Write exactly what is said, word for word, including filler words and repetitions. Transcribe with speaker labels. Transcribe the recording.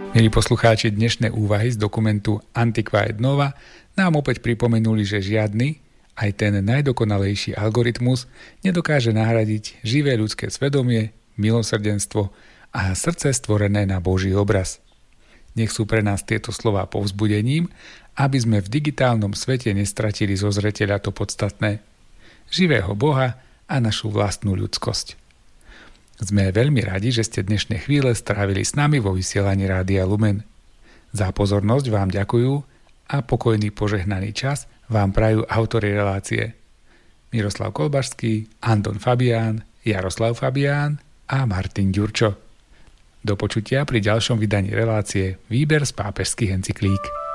Speaker 1: Milí poslucháči, dnešné úvahy z dokumentu Antiqua et Nova nám opäť pripomenuli, že žiadny, aj ten najdokonalejší algoritmus nedokáže nahradiť živé ľudské svedomie, milosrdenstvo a srdce stvorené na Boží obraz. Nech sú pre nás tieto slová povzbudením, aby sme v digitálnom svete nestratili zo zreteľa to podstatné, živého Boha a našu vlastnú ľudskosť. Sme veľmi radi, že ste dnešné chvíle strávili s nami vo vysielaní Rádia Lumen. Za pozornosť vám ďakujú a pokojný požehnaný čas vám prajú autori relácie Miroslav Kolbašský, Anton Fabián, Jaroslav Fabián a Martin Ďurčo. Do počutia pri ďalšom vydaní relácie Výber z pápežských encyklík.